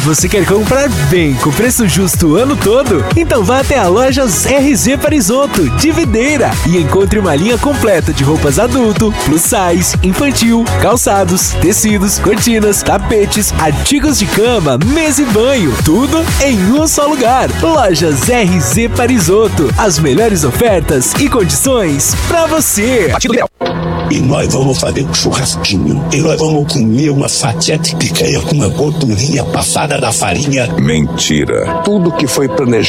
Você quer comprar bem com preço justo o ano todo? Então vá até a Lojas RZ Parisotto, de Videira, e encontre uma linha completa de roupas adulto, plus size, infantil, calçados, tecidos, cortinas, tapetes, artigos de cama, mesa e banho. Tudo em um só lugar. Lojas RZ Parisotto. As melhores ofertas e condições pra você. E nós vamos fazer um churrasquinho. E nós vamos comer uma fatia de picanha com uma gordurinha passada da farinha. Mentira. Tudo que foi planejado